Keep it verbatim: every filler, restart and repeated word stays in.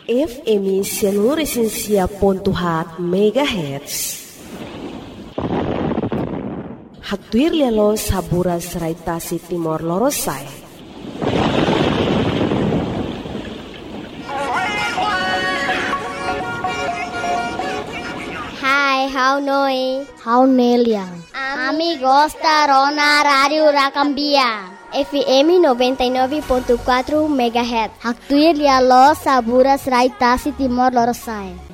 F M Seluruh ponto hat megahertz. Haktuir lelo sabura serai tasi Timor Lorosai. Hai, how noi? How neliang? Amigos da Rona Radio Rakambia. F M noventa e nove ponto quatro megahertz. Haktuir lelo sabura serai tasi Timor Lorosai.